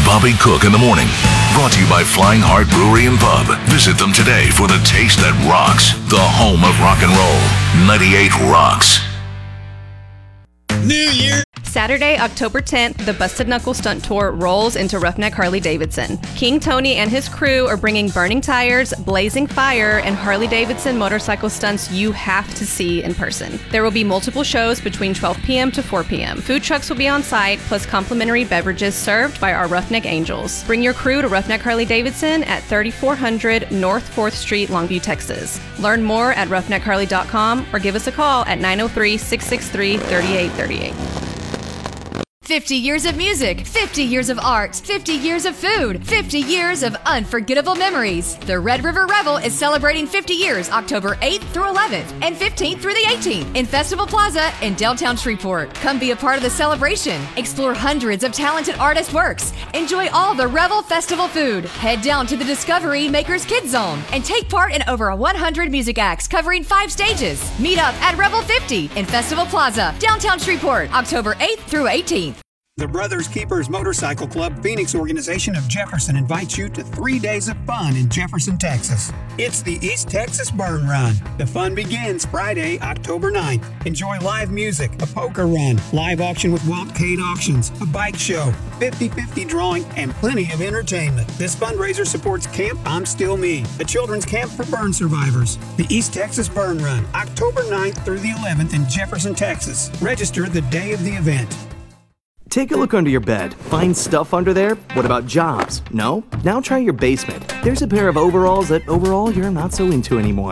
Bobby Cook in the morning. Brought to you by Flying Heart Brewery and Pub. Visit them today for the taste that rocks. The home of rock and roll. 98 Rocks. New Year. Saturday, October 10th, the Busted Knuckle Stunt Tour rolls into Roughneck Harley-Davidson. King Tony and his crew are bringing burning tires, blazing fire, and Harley-Davidson motorcycle stunts you have to see in person. There will be multiple shows between 12 p.m. to 4 p.m. Food trucks will be on site, plus complimentary beverages served by our Roughneck Angels. Bring your crew to Roughneck Harley-Davidson at 3400 North 4th Street, Longview, Texas. Learn more at roughneckharley.com or give us a call at 903-663-3838. 50 years of music, 50 years of art, 50 years of food, 50 years of unforgettable memories. The Red River Revel is celebrating 50 years October 8th through 11th and 15th through the 18th in Festival Plaza in downtown Shreveport. Come be a part of the celebration. Explore hundreds of talented artist works. Enjoy all the Revel Festival food. Head down to the Discovery Makers Kids Zone and take part in over 100 music acts covering 5 stages. Meet up at Revel 50 in Festival Plaza, downtown Shreveport, October 8th through 18th. The Brothers Keepers Motorcycle Club Phoenix organization of Jefferson invites you to 3 days of fun in Jefferson, Texas. It's the East Texas Burn Run. The fun begins Friday, October 9th. Enjoy live music, a poker run, live auction with Wildcade Auctions, a bike show, 50-50 drawing, and plenty of entertainment. This fundraiser supports Camp I'm Still Me, a children's camp for burn survivors. The East Texas Burn Run, October 9th through the 11th in Jefferson, Texas. Register the day of the event. Take a look under your bed. Find stuff under there? What about jobs? No? Now try your basement. There's a pair of overalls that overall you're not so into anymore.